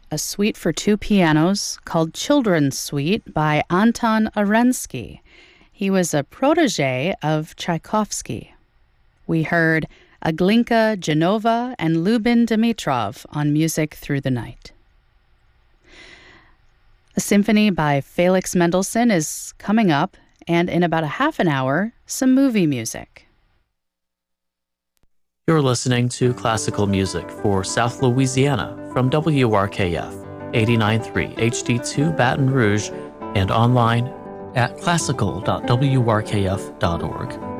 a suite for two pianos called Children's Suite by Anton Arensky. He was a protege of Tchaikovsky. We heard Aglinka Genova and Lubin Dimitrov on Music Through the Night. A symphony by Felix Mendelssohn is coming up, and in about a half an hour, some movie music. You're listening to classical music for South Louisiana from WRKF 89.3 HD2 Baton Rouge and online at classical.wrkf.org.